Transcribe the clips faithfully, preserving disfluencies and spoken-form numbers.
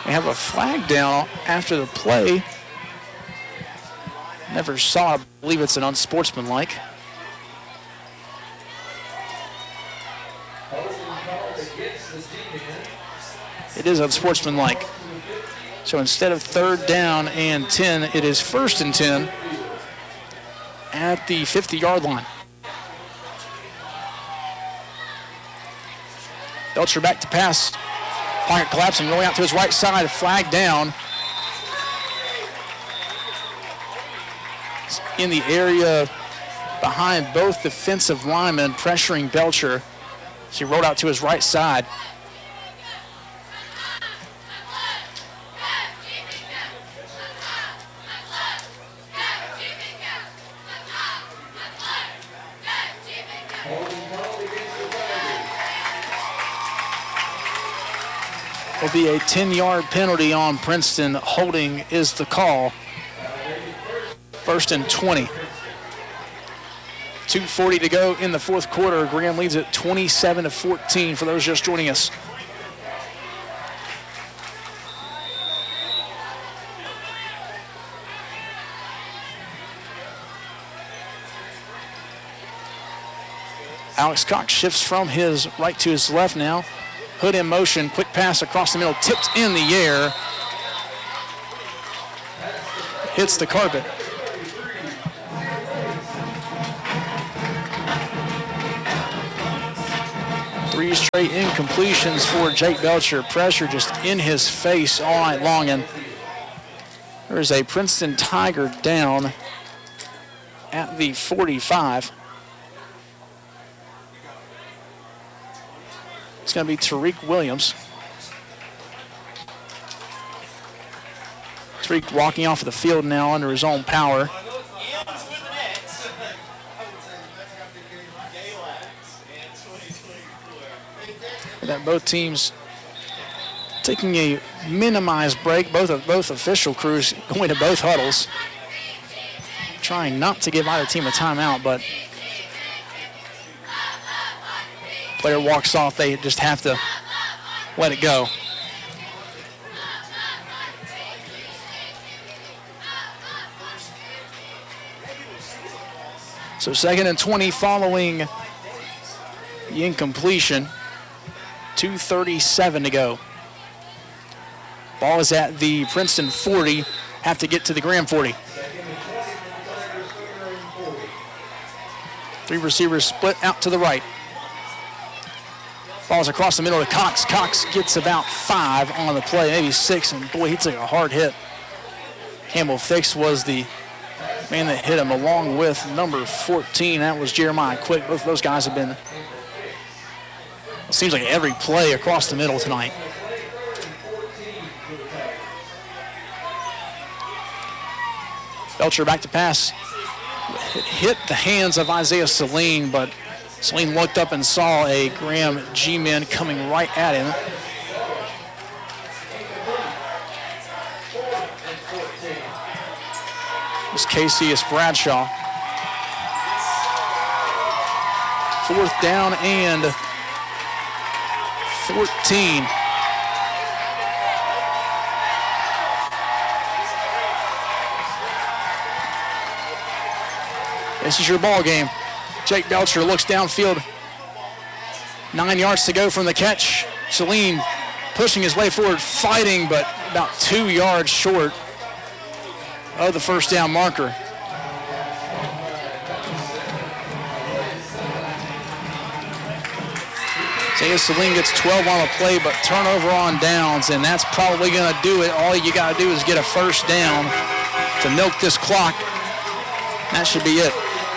We have a flag down after the play. Never saw it. I believe it's an unsportsmanlike. It is unsportsmanlike. So instead of third down and ten, it is first and ten at the fifty-yard line. Belcher back to pass. Pocket collapsing, rolling out to his right side, flag down. In the area behind both defensive linemen, pressuring Belcher. So he rolled out to his right side. Will be a ten-yard penalty on Princeton. Holding is the call. First and twenty. two forty to go in the fourth quarter. Graham leads it twenty-seven to fourteen for those just joining us. Alex Cox shifts from his right to his left now. Hood in motion, quick pass across the middle, tipped in the air. Hits the carpet. Three straight incompletions for Jake Belcher. Pressure just in his face all night long. And there's a Princeton Tiger down at the forty-five. It's going to be Tariq Williams. Tariq walking off of the field now under his own power. That both teams taking a minimized break. Both of both official crews going to both huddles, trying not to give either team a timeout, but player walks off, they just have to let it go. So second and twenty following the incompletion. two thirty-seven to go. Ball is at the Princeton forty. Have to get to the Graham forty. Three receivers split out to the right. Ball's across the middle to Cox. Cox gets about five on the play, maybe six, and boy, he took a hard hit. Campbell Fix was the man that hit him, along with number fourteen. That was Jeremiah Quick. Both of those guys have been, it seems like every play across the middle tonight. Belcher back to pass. It hit the hands of Isaiah Saline, but Saline looked up and saw a Graham G-man coming right at him. It was Casey Bradshaw. Fourth down and fourteen. This is your ball game. Jake Belcher looks downfield. Nine yards to go from the catch. Saline pushing his way forward, fighting, but about two yards short of the first down marker. Isaiah Saline gets twelve on the play, but turnover on downs, and that's probably going to do it. All you got to do is get a first down to milk this clock. That should be it.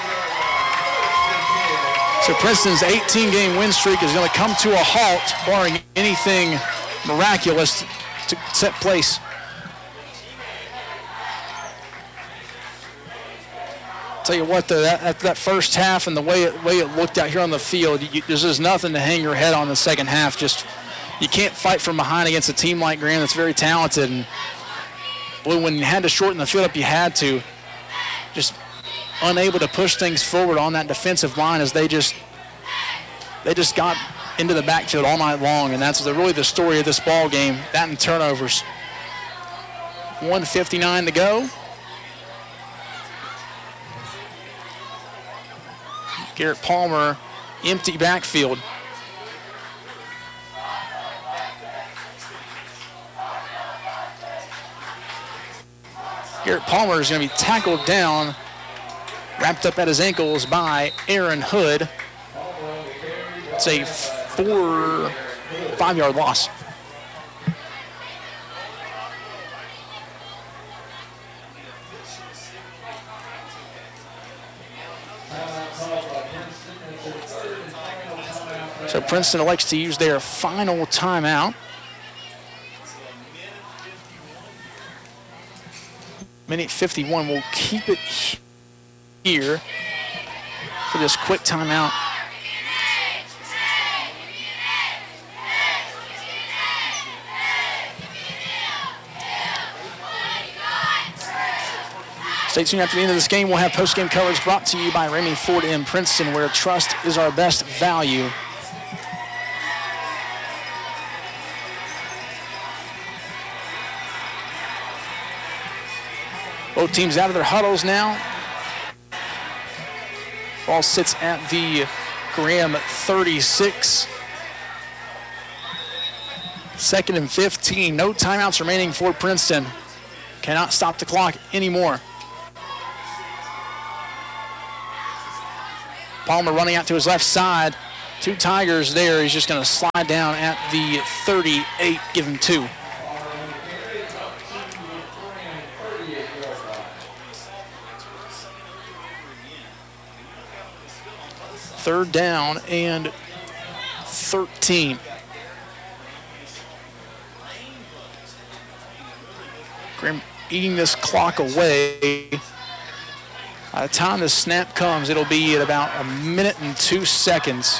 So Princeton's eighteen-game win streak is going to come to a halt, barring anything miraculous to set place. Tell you what, though, that, that first half and the way it, way it looked out here on the field, you, there's just nothing to hang your head on the second half. Just you can't fight from behind against a team like Graham that's very talented. And boy, when you had to shorten the field up, you had to. Just unable to push things forward on that defensive line as they just they just got into the backfield all night long, and that's the, really the story of this ball game. That and turnovers. one fifty-nine to go. Garrett Palmer, empty backfield. Garrett Palmer is going to be tackled down, wrapped up at his ankles by Aaron Hood. It's a four, five-yard loss. So Princeton elects to use their final timeout. Minute fifty-one, will keep it here for this quick timeout. Stay tuned. After the end of this game, we'll have post-game coverage brought to you by Ramey Ford in Princeton, where trust is our best value. Both teams out of their huddles now. Ball sits at the Graham thirty-six. Second and fifteen. No timeouts remaining for Princeton. Cannot stop the clock anymore. Palmer running out to his left side. Two Tigers there. He's just going to slide down at the thirty-eight. Give him two. Third down and thirteen. Graham eating this clock away. By the time the snap comes, it'll be at about a minute and two seconds.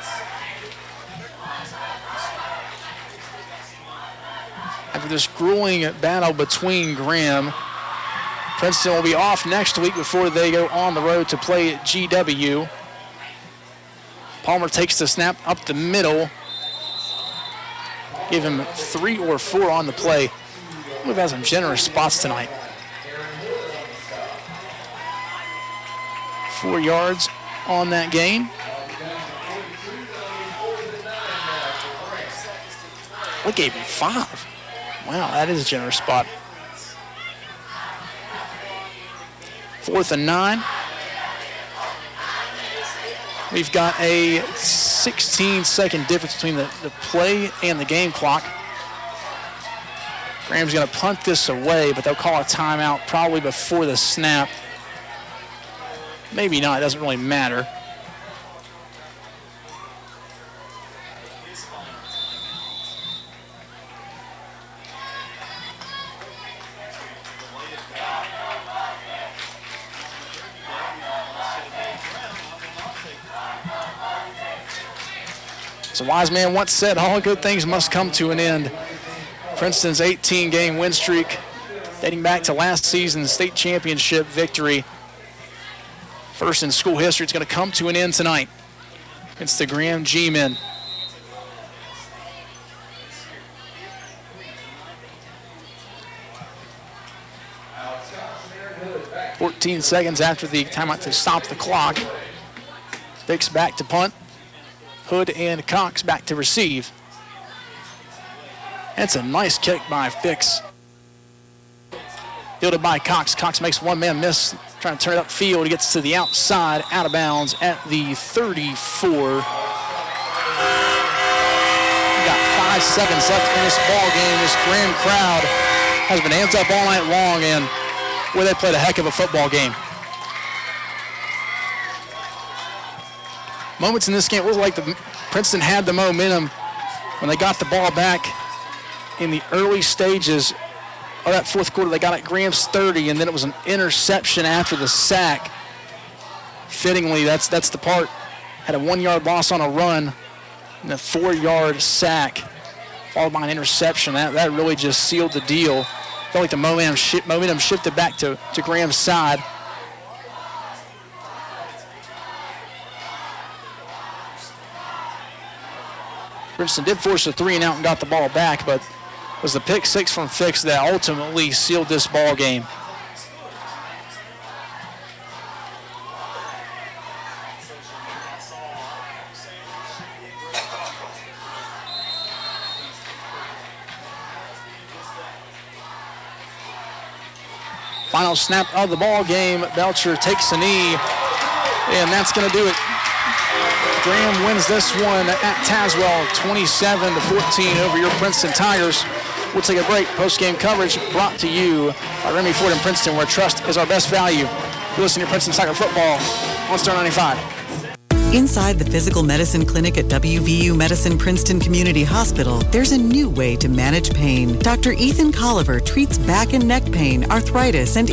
After this grueling battle between Graham, Princeton will be off next week before they go on the road to play at G W. Palmer takes the snap up the middle. Give him three or four on the play. We've had some generous spots tonight. Four yards on that gain. We gave him five. Wow, that is a generous spot. Fourth and nine. We've got a sixteen second difference between the, the play and the game clock. Graham's going to punt this away, but they'll call a timeout probably before the snap. Maybe not, it doesn't really matter. So wise man once said, all good things must come to an end. Princeton's eighteen game win streak dating back to last season's state championship victory. First in school history, it's going to come to an end tonight. It's the Graham G-men. fourteen seconds after the timeout to stop the clock. Fix back to punt. Hood and Cox back to receive. That's a nice kick by Fix. Fielded by Cox. Cox makes one man miss, trying to turn it upfield. He gets to the outside, out of bounds at the thirty-four. We got five seconds left in this ball game. This Graham crowd has been amped up all night long, and boy, they played a heck of a football game. Moments in this game, it looked like the Princeton had the momentum when they got the ball back in the early stages of that fourth quarter. They got at Graham's thirty, and then it was an interception after the sack. Fittingly, that's that's the part. Had a one-yard loss on a run and a four-yard sack, followed by an interception. That, that really just sealed the deal. Felt like the momentum, shi- momentum shifted back to, to Graham's side. Princeton did force a three and out and got the ball back, but was the pick six from Fix that ultimately sealed this ball game. Final snap of the ball game. Belcher takes a knee, and that's going to do it. Graham wins this one at Tazewell, twenty-seven to fourteen over your Princeton Tigers. We'll take a break. Post-game coverage brought to you by Remy Ford in Princeton, where trust is our best value. You listen to Princeton Tiger football on Star ninety-five. Inside the Physical Medicine Clinic at W V U Medicine Princeton Community Hospital, there's a new way to manage pain. Doctor Ethan Colliver treats back and neck pain, arthritis, and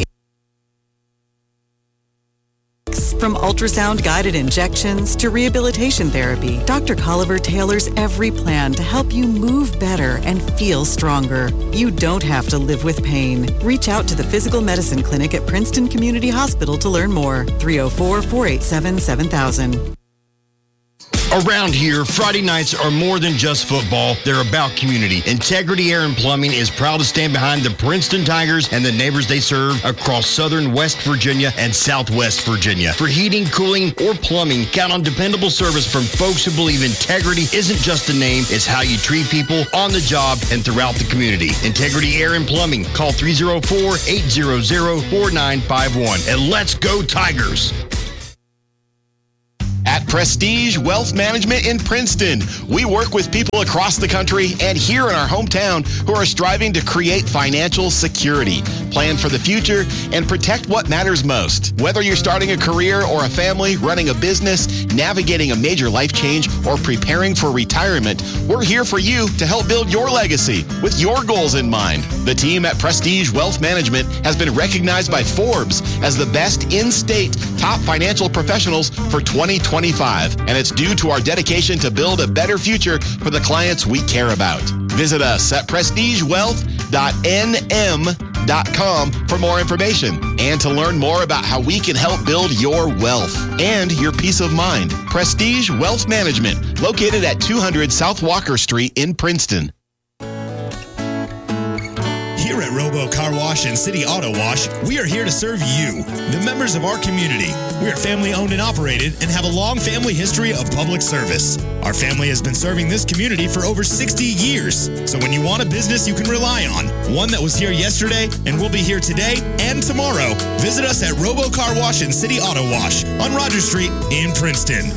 from ultrasound-guided injections to rehabilitation therapy, Doctor Colliver tailors every plan to help you move better and feel stronger. You don't have to live with pain. Reach out to the Physical Medicine Clinic at Princeton Community Hospital to learn more. three oh four, four eight seven, seven thousand. Around here, Friday nights are more than just football. They're about community. Integrity Air and Plumbing is proud to stand behind the Princeton Tigers and the neighbors they serve across southern West Virginia and southwest Virginia. For heating, cooling, or plumbing, count on dependable service from folks who believe integrity isn't just a name, it's how you treat people on the job and throughout the community. Integrity Air and Plumbing. Call three oh four, eight hundred, four nine five one. And let's go Tigers! At Prestige Wealth Management in Princeton, we work with people across the country and here in our hometown who are striving to create financial security, plan for the future, and protect what matters most. Whether you're starting a career or a family, running a business, navigating a major life change, or preparing for retirement, we're here for you to help build your legacy with your goals in mind. The team at Prestige Wealth Management has been recognized by Forbes as the best in-state top financial professionals for twenty twenty-five, and it's due to our dedication to build a better future for the clients we care about. Visit us at prestige wealth dot n m dot com for more information and to learn more about how we can help build your wealth and your peace of mind. Prestige Wealth Management, located at two hundred South Walker Street in Princeton. Here at Robo Car Wash and City Auto Wash, we are here to serve you, the members of our community. We are family-owned and operated and have a long family history of public service. Our family has been serving this community for over sixty years. So when you want a business you can rely on, one that was here yesterday and will be here today and tomorrow, visit us at Robo Car Wash and City Auto Wash on Rogers Street in Princeton.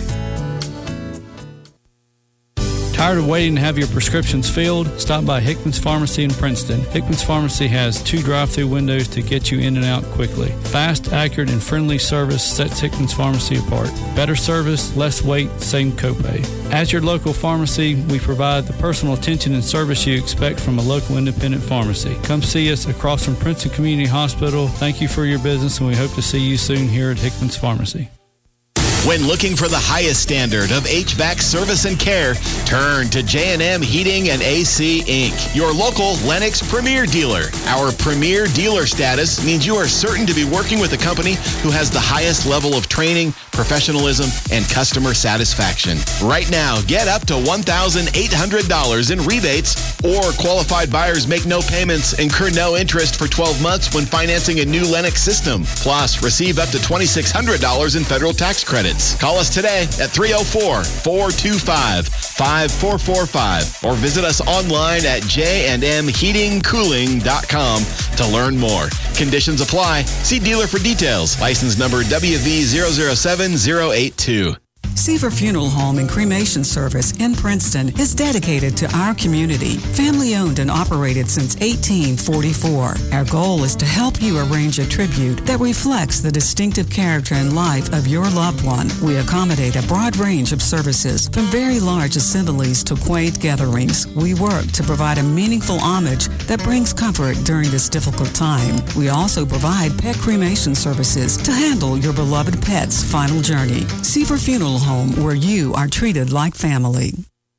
Tired of waiting to have your prescriptions filled? Stop by Hickman's Pharmacy in Princeton. Hickman's Pharmacy has two drive-through windows to get you in and out quickly. Fast, accurate, and friendly service sets Hickman's Pharmacy apart. Better service, less wait, same copay. At your local pharmacy, we provide the personal attention and service you expect from a local independent pharmacy. Come see us across from Princeton Community Hospital. Thank you for your business, and we hope to see you soon here at Hickman's Pharmacy. When looking for the highest standard of H V A C service and care, turn to J and M Heating and A C Incorporated, your local Lennox Premier dealer. Our Premier dealer status means you are certain to be working with a company who has the highest level of training, professionalism, and customer satisfaction. Right now, get up to one thousand eight hundred dollars in rebates, or qualified buyers make no payments, incur no interest for twelve months when financing a new Lennox system. Plus, receive up to two thousand six hundred dollars in federal tax credits. Call us today at three oh four, four two five, five four four five or visit us online at j and m heating cooling dot com to learn more. Conditions apply. See dealer for details. License number W V zero zero seven zero eight two. Seaver Funeral Home and Cremation Service in Princeton is dedicated to our community. Family owned and operated since eighteen forty-four. Our goal is to help you arrange a tribute that reflects the distinctive character and life of your loved one. We accommodate a broad range of services, from very large assemblies to quaint gatherings. We work to provide a meaningful homage that brings comfort during this difficult time. We also provide pet cremation services to handle your beloved pet's final journey. Seaver Funeral Home, where you are treated like family.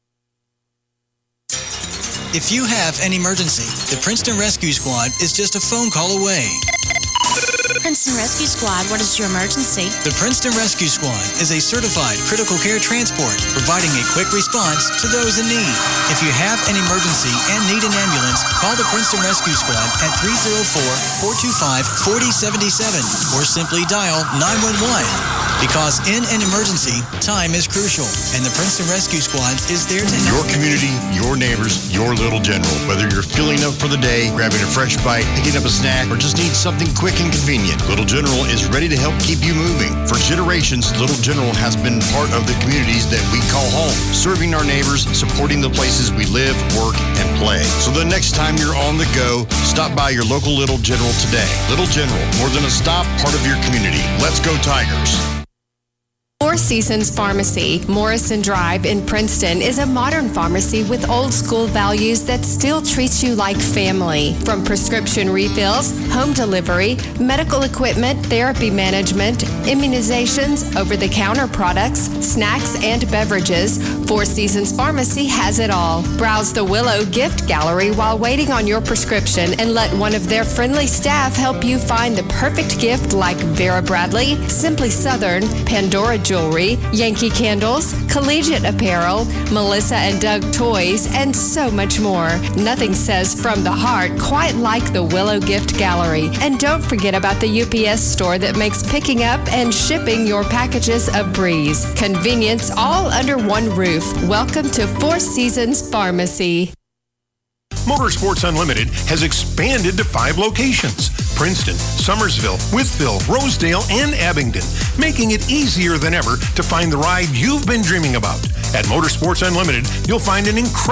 If you have an emergency, the Princeton Rescue Squad is just a phone call away. Princeton Rescue Squad, what is your emergency? The Princeton Rescue Squad is a certified critical care transport, providing a quick response to those in need. If you have an emergency and need an ambulance, call the Princeton Rescue Squad at three oh four, four two five, four oh seven seven or simply dial nine one one. Because in an emergency, time is crucial, and the Princeton Rescue Squad is there to help. Your community, your neighbors, your Little General. Whether you're filling up for the day, grabbing a fresh bite, picking up a snack, or just need something quick and convenient, Little General is ready to help keep you moving. For generations, Little General has been part of the communities that we call home, serving our neighbors, supporting the places we live, work, and play. So the next time you're on the go, stop by your local Little General today. Little General, more than a stop, part of your community. Let's go Tigers. Four Seasons Pharmacy, Morrison Drive in Princeton, is a modern pharmacy with old school values that still treats you like family. From prescription refills, home delivery, medical equipment, therapy management, immunizations, over-the-counter products, snacks, and beverages, Four Seasons Pharmacy has it all. Browse the Willow Gift Gallery while waiting on your prescription and let one of their friendly staff help you find the perfect gift like Vera Bradley, Simply Southern, Pandora Jewelry, Yankee Candles, Collegiate Apparel, Melissa and Doug Toys, and so much more. Nothing says from the heart quite like the Willow Gift Gallery. And don't forget about the U P S store that makes picking up and shipping your packages a breeze. Convenience all under one roof. Welcome to Four Seasons Pharmacy. Motorsports Unlimited has expanded to five locations: Princeton, Summersville, Wytheville, Rosedale, and Abingdon, making it easier than ever to find the ride you've been dreaming about. At Motorsports Unlimited, you'll find an incredible